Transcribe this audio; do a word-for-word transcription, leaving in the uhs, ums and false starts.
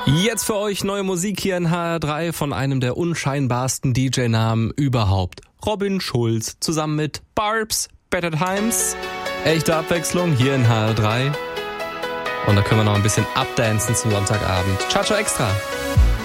Jetzt für euch neue Musik hier in H R drei von einem der unscheinbarsten D J-Namen überhaupt. Robin Schulz zusammen mit Barbs, Better Times. Echte Abwechslung hier in H R drei. Und da können wir noch ein bisschen abdancen zum Sonntagabend. Ciao, ciao extra.